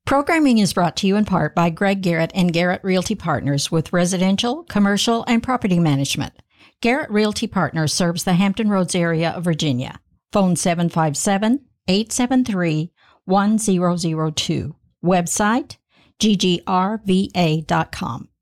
Programming is brought to you in part by Greg Garrett and Garrett Realty Partners with residential, commercial, and property management. Garrett Realty Partners serves the Hampton Roads area of Virginia. Phone 757-873-1002. Website, ggrva.com.